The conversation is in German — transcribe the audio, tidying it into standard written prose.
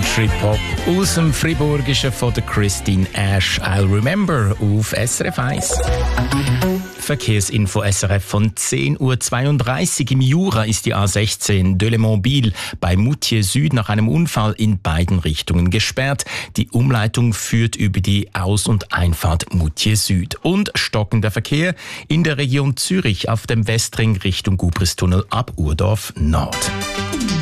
Country Pop aus dem Friburgischen von der Christine Ash. I'll Remember auf SRF 1. Verkehrsinfo SRF von 10.32 Uhr. Im Jura ist die A16 Delémont-Biel bei Moutier Süd nach einem Unfall in beiden Richtungen gesperrt. Die Umleitung führt über die Aus- und Einfahrt Moutier Süd. Und stockender Verkehr in der Region Zürich auf dem Westring Richtung Gubristunnel ab Urdorf Nord.